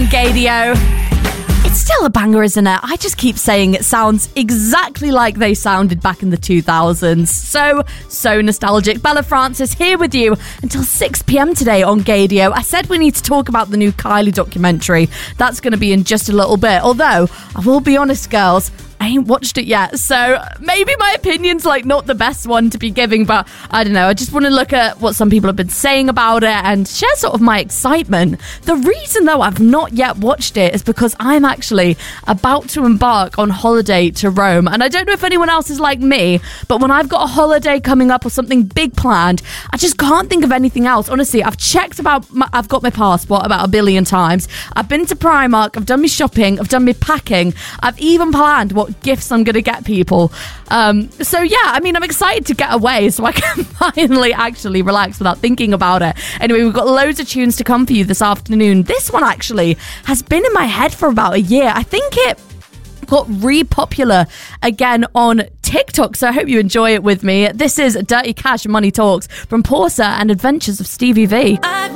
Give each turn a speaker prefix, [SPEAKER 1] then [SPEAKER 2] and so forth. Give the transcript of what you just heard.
[SPEAKER 1] Gadio. It's still a banger, isn't it? I just keep saying it sounds exactly like they sounded back in the 2000s. So nostalgic. Bella Francis here with you until 6 p.m. today on Gadio. I said we need to talk about the new Kylie documentary. That's going to be in just a little bit. Although, I will be honest, girls, I ain't watched it yet, so maybe my opinion's not the best one to be giving, but I don't know. I just want to look at what some people have been saying about it and share sort of my excitement. The reason, though, I've not yet watched it is because I'm actually about to embark on holiday to Rome, and I don't know if anyone else is like me, but when I've got a holiday coming up or something big planned, I just can't think of anything else. Honestly, I've checked I've got my passport about 1 billion times. I've been to Primark, I've done my shopping, I've done my packing, I've even planned what gifts I'm going to get people. So yeah, I mean, I'm excited to get away so I can finally actually relax without thinking about it. Anyway, we've got loads of tunes to come for you this afternoon. This one actually has been in my head for about a year. I think it got re-popular again on TikTok, so I hope you enjoy it with me. This is Dirty Cash and Money Talks from Portia and Adventures of Stevie V.
[SPEAKER 2] I've